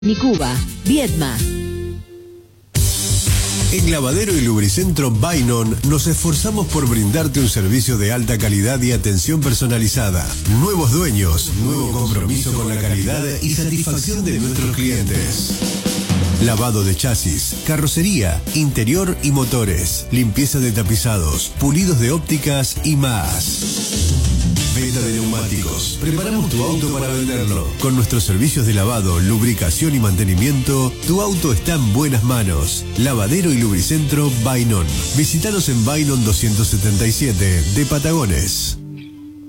Nicuba, Viedma. En Lavadero y Lubricentro Bainon nos esforzamos por brindarte un servicio de alta calidad y atención personalizada. Nuevos dueños, nuevo compromiso con la calidad y satisfacción de nuestros clientes. Lavado de chasis, carrocería, interior y motores, limpieza de tapizados, pulidos de ópticas y más. Venta de neumáticos. Preparamos tu auto para venderlo. Con nuestros servicios de lavado, lubricación y mantenimiento, tu auto está en buenas manos. Lavadero y Lubricentro Bainon. Visítanos en Bainon 277 de Patagones.